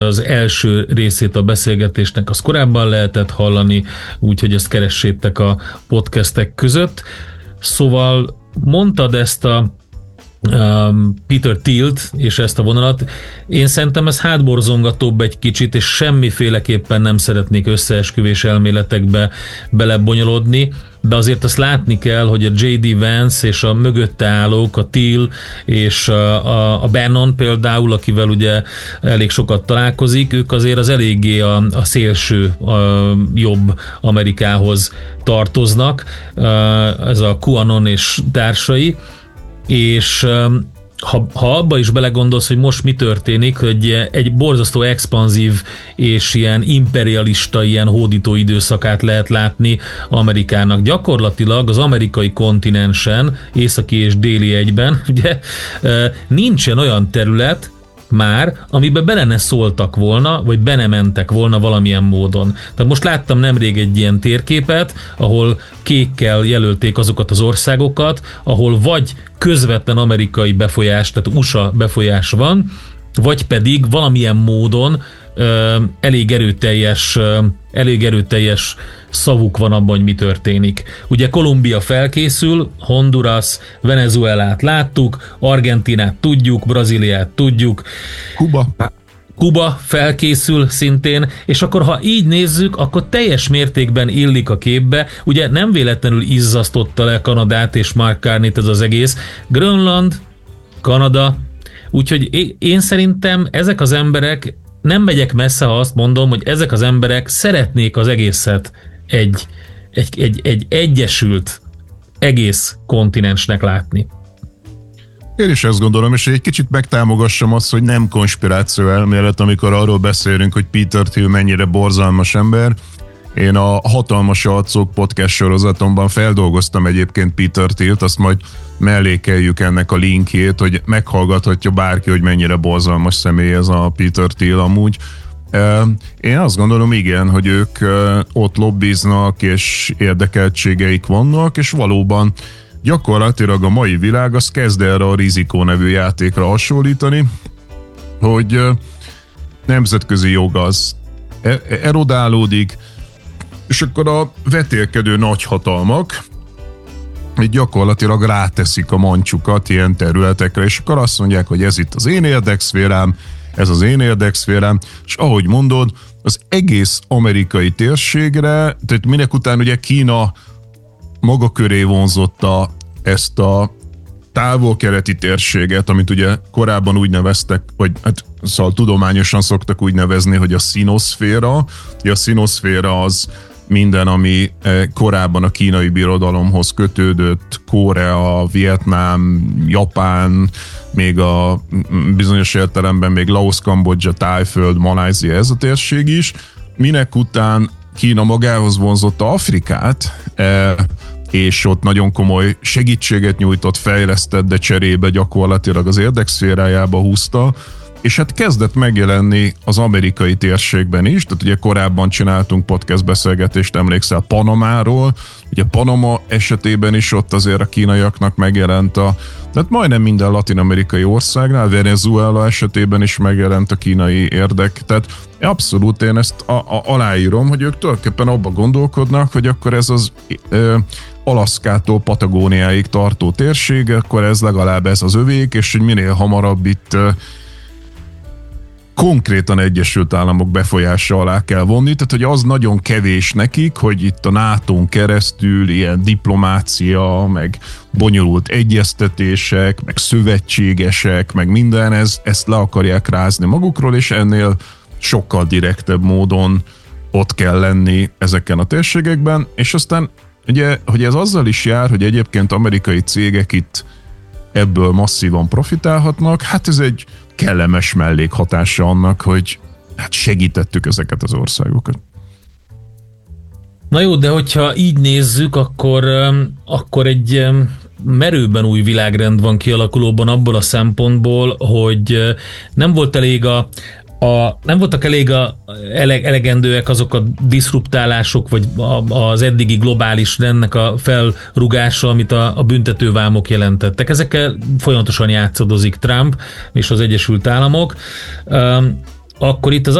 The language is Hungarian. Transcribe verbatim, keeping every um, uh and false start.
Az első részét a beszélgetésnek az korábban lehetett hallani, úgyhogy ezt keressétek a podcastek között. Szóval mondtad ezt a um, Peter Thielt és ezt a vonalat. Én szerintem ez hátborzongatóbb egy kicsit, és semmiféleképpen nem szeretnék összeesküvés elméletekbe belebonyolódni, de azért azt látni kell, hogy a jé dé Vance és a mögötte állók, a Thiel és a, a, a Bannon például, akivel ugye elég sokat találkozik, ők azért az eléggé a, a szélső a jobb Amerikához tartoznak, ez a QAnon és társai, és Ha, ha abba is belegondolsz, hogy most mi történik, hogy egy borzasztó expanzív és ilyen imperialista, ilyen hódító időszakát lehet látni Amerikának. Gyakorlatilag az amerikai kontinensen, északi és déli egyben, ugye nincsen olyan terület már, amiben bele ne szóltak volna, vagy be ne mentek volna valamilyen módon. Tehát most láttam nemrég egy ilyen térképet, ahol kékkel jelölték azokat az országokat, ahol vagy közvetlen amerikai befolyás, tehát u es á befolyás van, vagy pedig valamilyen módon ö, elég erőteljes, ö, elég erőteljes szavuk van abban, hogy mi történik. Ugye Kolumbia felkészül, Honduras, Venezuelát láttuk, Argentinát tudjuk, Brazíliát tudjuk. Kuba. Kuba felkészül szintén, és akkor ha így nézzük, akkor teljes mértékben illik a képbe. Ugye nem véletlenül izzasztotta le Kanadát és Mark Carney-t ez az egész. Grönland, Kanada, úgyhogy én szerintem ezek az emberek, nem megyek messze, ha azt mondom, hogy ezek az emberek szeretnék az egészet egy, egy, egy, egy egyesült egész kontinensnek látni. Én is ezt gondolom, és egy kicsit megtámogassam azt, hogy nem konspiráció elmélet, amikor arról beszélünk, hogy Peter Thiel mennyire borzalmas ember. Én a Hatalmas Arcok podcast sorozatomban feldolgoztam egyébként Peter Thielt, azt majd mellékeljük ennek a linkjét, hogy meghallgathatja bárki, hogy mennyire borzalmas személy ez a Peter Thiel amúgy. Én azt gondolom, igen, hogy ők ott lobbiznak, és érdekeltségeik vannak, és valóban gyakorlatilag a mai világ az kezd erre a Rizikó nevű játékra hasonlítani, hogy nemzetközi jog az erodálódik, és akkor a vetélkedő nagyhatalmak gyakorlatilag ráteszik a mancsukat ilyen területekre, és akkor azt mondják, hogy ez itt az én érdekszférám, ez az én érdekszférám, és ahogy mondod, az egész amerikai térségre, tehát minek után ugye Kína maga köré vonzotta ezt a távol-keleti térséget, amit ugye korábban úgy neveztek, vagy hát szóval tudományosan szoktak úgy nevezni, hogy a színoszféra. A színoszféra az minden, ami korábban a kínai birodalomhoz kötődött, Korea, Vietnám, Japán, még a bizonyos értelemben még Laos, Kambodzsa, Tájföld, Malázia, ez a térség is. Minek után Kína magához vonzotta Afrikát, és ott nagyon komoly segítséget nyújtott, fejlesztett, de cserébe gyakorlatilag az érdekszférájába húzta, és hát kezdett megjelenni az amerikai térségben is, tehát ugye korábban csináltunk podcast beszélgetést, emlékszel Panamáról, ugye Panama esetében is ott azért a kínaiaknak megjelent a, tehát majdnem minden latin-amerikai országnál, Venezuela esetében is megjelent a kínai érdek, tehát abszolút én ezt a, a, aláírom, hogy ők tulajdonképpen abba gondolkodnak, hogy akkor ez az ö, Alaszkától Patagóniáig tartó térség, akkor ez legalább ez az övék, és hogy minél hamarabb itt ö, konkrétan Egyesült Államok befolyása alá kell vonni, tehát hogy az nagyon kevés nekik, hogy itt a nátón keresztül ilyen diplomácia, meg bonyolult egyeztetések, meg szövetségesek, meg minden, ez, ezt le akarják rázni magukról, és ennél sokkal direktebb módon ott kell lenni ezeken a térségekben, és aztán ugye, hogy ez azzal is jár, hogy egyébként amerikai cégek itt ebből masszívan profitálhatnak, hát ez egy kellemes mellékhatása annak, hogy hát segítettük ezeket az országokat. Na jó, de hogyha így nézzük, akkor, akkor egy merőben új világrend van kialakulóban abból a szempontból, hogy nem volt elég a A, nem voltak elég a, eleg, elegendőek azok a diszruptálások, vagy a, az eddigi globális rendnek a felrugása, amit a, a büntetővámok jelentettek. Ezekkel folyamatosan játszadozik Trump és az Egyesült Államok. Akkor itt az